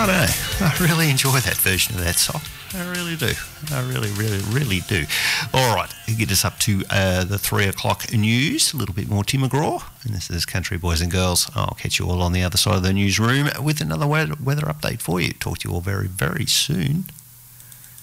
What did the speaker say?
I know. I really enjoy that version of that song. I really do. I really do. All right, get us up to the 3 o'clock news. A little bit more Tim McGraw. And this is Country Boys and Girls. I'll catch you all on the other side of the newsroom with another weather update for you. Talk to you all very, very soon.